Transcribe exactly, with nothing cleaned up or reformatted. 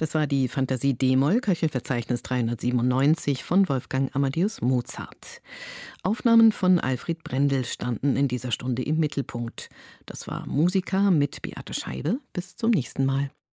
Das war die Fantasie d-Moll, Köchelverzeichnis dreihundertsiebenundneunzig von Wolfgang Amadeus Mozart. Aufnahmen von Alfred Brendel standen in dieser Stunde im Mittelpunkt. Das war Musica mit Beate Scheibe. Bis zum nächsten Mal.